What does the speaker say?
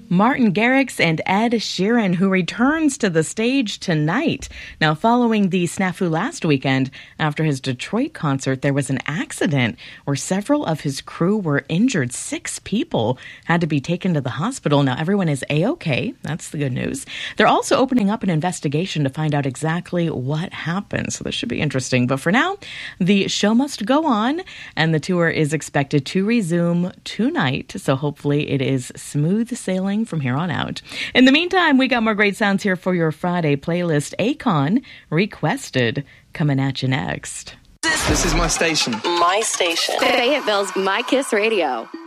Martin Garrix and Ed Sheeran, who returns to the stage tonight. Now, following the snafu last weekend, after his Detroit concert, there was an accident where several of his crew were injured. 6 people had to be taken to the hospital. Now, everyone is A-OK. That's the good news. They're also opening up an investigation to find out exactly what happened. So this should be interesting. But for now, the show must go on, and the tour is expected to resume tonight. So hopefully it is smooth sailing from here on out. In the meantime, we got more great sounds here for your Friday playlist. Akon, Requested, coming at you next. This is my station. My station. Fayetteville's My Kiss Radio.